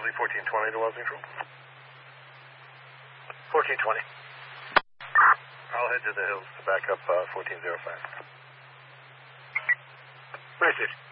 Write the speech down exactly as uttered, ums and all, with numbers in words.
Charlie fourteen twenty to Wells Neutral. fourteen twenty. I'll head to the hills to back up uh, fourteen oh five. Message.